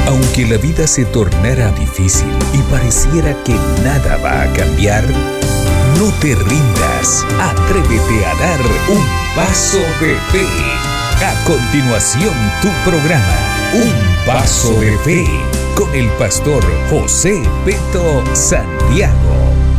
Aunque la vida se tornara difícil y pareciera que nada va a cambiar, no te rindas. Atrévete a dar un paso de fe. A continuación, tu programa, Un Paso de Fe, con el pastor José Beto Santiago.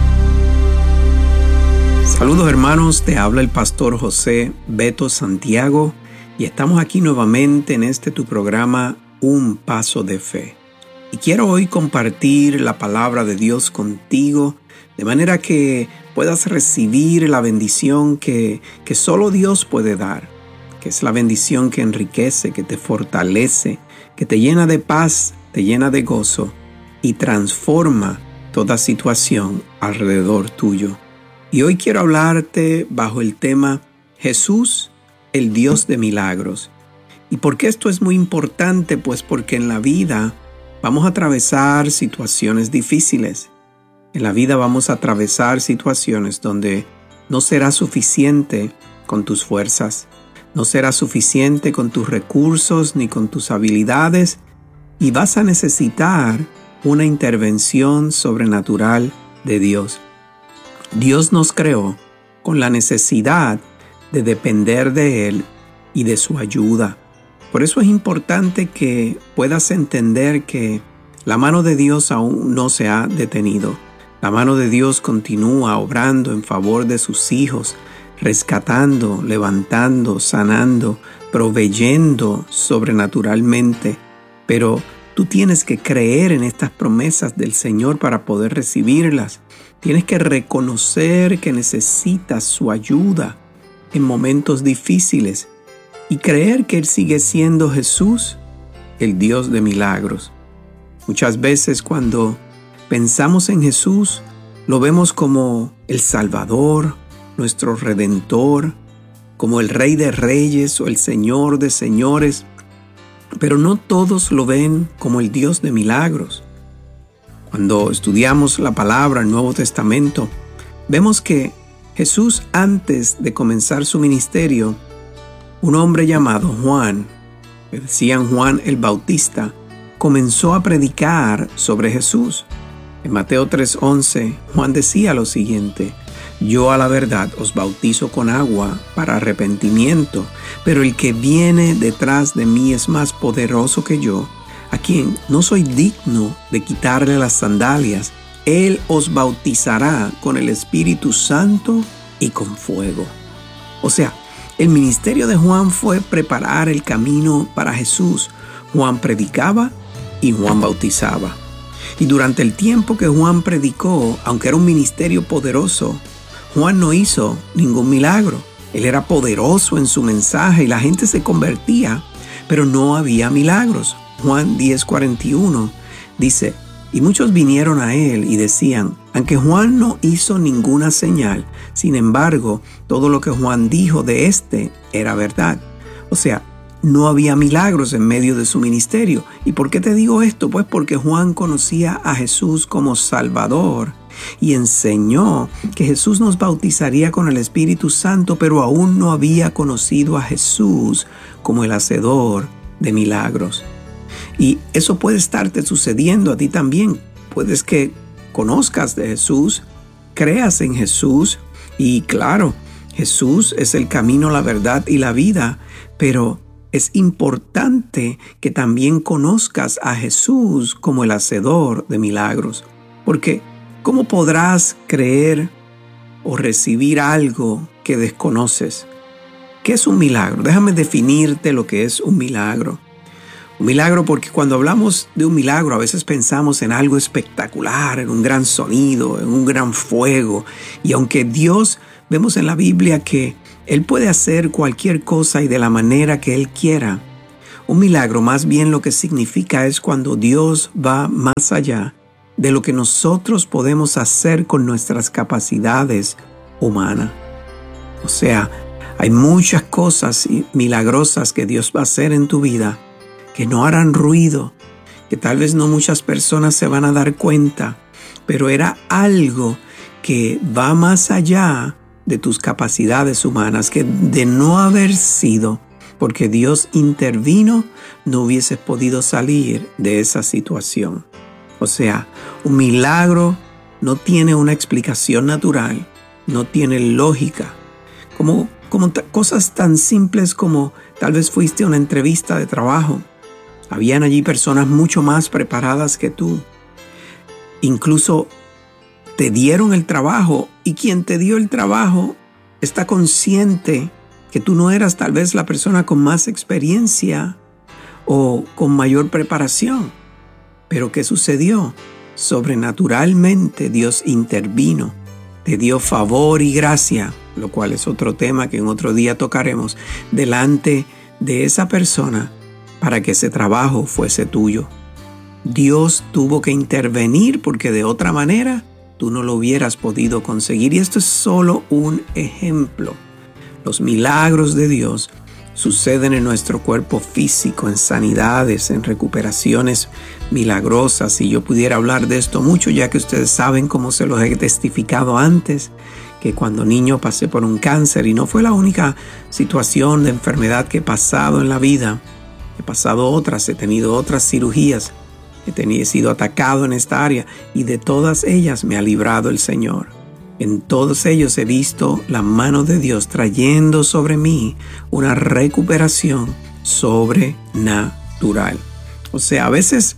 Saludos hermanos, te habla el pastor José Beto Santiago y estamos aquí nuevamente en tu programa Un Paso de Fe. Y quiero hoy compartir la palabra de Dios contigo de manera que puedas recibir la bendición que solo Dios puede dar, que es la bendición que enriquece, que te fortalece, que te llena de paz, te llena de gozo y transforma toda situación alrededor tuyo. Y hoy quiero hablarte bajo el tema Jesús, el Dios de milagros. ¿Y por qué esto es muy importante? Pues porque en la vida vamos a atravesar situaciones difíciles. En la vida vamos a atravesar situaciones donde no será suficiente con tus fuerzas, no será suficiente con tus recursos ni con tus habilidades y vas a necesitar una intervención sobrenatural de Dios. Dios nos creó con la necesidad de depender de Él y de su ayuda. Por eso es importante que puedas entender que la mano de Dios aún no se ha detenido. La mano de Dios continúa obrando en favor de sus hijos, rescatando, levantando, sanando, proveyendo sobrenaturalmente. Pero tú tienes que creer en estas promesas del Señor para poder recibirlas. Tienes que reconocer que necesitas su ayuda en momentos difíciles y creer que Él sigue siendo Jesús, el Dios de milagros. Muchas veces cuando pensamos en Jesús, lo vemos como el Salvador, nuestro Redentor, como el Rey de Reyes o el Señor de Señores, pero no todos lo ven como el Dios de milagros. Cuando estudiamos la palabra, el Nuevo Testamento, vemos que Jesús, antes de comenzar su ministerio, un hombre llamado Juan, que decían Juan el Bautista, comenzó a predicar sobre Jesús. En Mateo 3:11, Juan decía lo siguiente: yo a la verdad os bautizo con agua para arrepentimiento, pero el que viene detrás de mí es más poderoso que yo, a quien no soy digno de quitarle las sandalias. Él os bautizará con el Espíritu Santo y con fuego. O sea, el ministerio de Juan fue preparar el camino para Jesús. Juan predicaba y Juan bautizaba. Y durante el tiempo que Juan predicó, aunque era un ministerio poderoso, Juan no hizo ningún milagro. Él era poderoso en su mensaje y la gente se convertía, pero no había milagros. Juan 10:41 dice: y muchos vinieron a él y decían, aunque Juan no hizo ninguna señal, sin embargo, todo lo que Juan dijo de éste era verdad. O sea, no había milagros en medio de su ministerio. ¿Y por qué te digo esto? Pues porque Juan conocía a Jesús como Salvador y enseñó que Jesús nos bautizaría con el Espíritu Santo, pero aún no había conocido a Jesús como el hacedor de milagros. Y eso puede estarte sucediendo a ti también. Puedes que conozcas de Jesús, creas en Jesús y claro, Jesús es el camino, la verdad y la vida, pero es importante que también conozcas a Jesús como el hacedor de milagros. Porque ¿cómo podrás creer o recibir algo que desconoces? ¿Qué es un milagro? Déjame definirte lo que es un milagro. Un milagro, porque cuando hablamos de un milagro a veces pensamos en algo espectacular, en un gran sonido, en un gran fuego. Y aunque Dios, vemos en la Biblia que Él puede hacer cualquier cosa y de la manera que Él quiera, un milagro más bien lo que significa es cuando Dios va más allá de lo que nosotros podemos hacer con nuestras capacidades humanas. O sea, hay muchas cosas milagrosas que Dios va a hacer en tu vida que no harán ruido, que tal vez no muchas personas se van a dar cuenta, pero era algo que va más allá de tus capacidades humanas, que de no haber sido porque Dios intervino, no hubieses podido salir de esa situación. O sea, un milagro no tiene una explicación natural, no tiene lógica. Como cosas tan simples como tal vez fuiste a una entrevista de trabajo. Habían allí personas mucho más preparadas que tú. Incluso te dieron el trabajo y quien te dio el trabajo está consciente que tú no eras tal vez la persona con más experiencia o con mayor preparación. Pero ¿qué sucedió? Sobrenaturalmente Dios intervino, te dio favor y gracia, lo cual es otro tema que en otro día tocaremos, delante de esa persona para que ese trabajo fuese tuyo. Dios tuvo que intervenir porque de otra manera tú no lo hubieras podido conseguir. Y esto es solo un ejemplo. Los milagros de Dios suceden en nuestro cuerpo físico, en sanidades, en recuperaciones milagrosas. Si yo pudiera hablar de esto mucho, ya que ustedes saben cómo se los he testificado antes, que cuando niño pasé por un cáncer y no fue la única situación de enfermedad que he pasado en la vida. He pasado otras, he tenido otras cirugías, he sido atacado en esta área y de todas ellas me ha librado el Señor. En todos ellos he visto la mano de Dios trayendo sobre mí una recuperación sobrenatural. O sea, a veces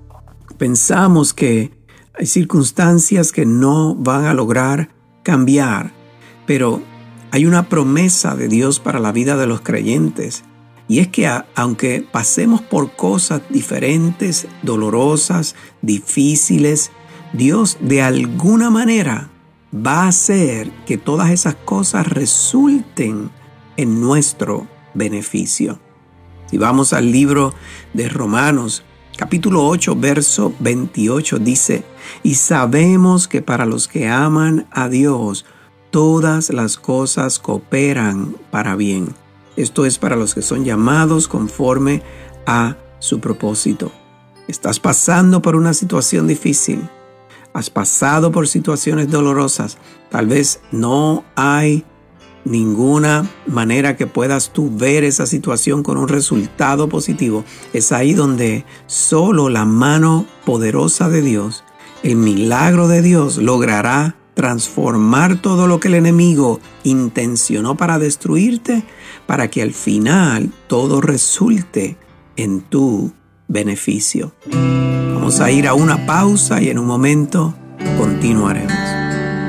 pensamos que hay circunstancias que no van a lograr cambiar, pero hay una promesa de Dios para la vida de los creyentes. Y es que aunque pasemos por cosas diferentes, dolorosas, difíciles, Dios de alguna manera va a hacer que todas esas cosas resulten en nuestro beneficio. Si vamos al libro de Romanos, capítulo 8, verso 28, dice: y sabemos que para los que aman a Dios, todas las cosas cooperan para bien. Esto es para los que son llamados conforme a su propósito. Estás pasando por una situación difícil. Has pasado por situaciones dolorosas. Tal vez no hay ninguna manera que puedas tú ver esa situación con un resultado positivo. Es ahí donde solo la mano poderosa de Dios, el milagro de Dios, logrará transformar todo lo que el enemigo intencionó para destruirte, para que al final todo resulte en tu beneficio. Vamos a ir a una pausa y en un momento continuaremos.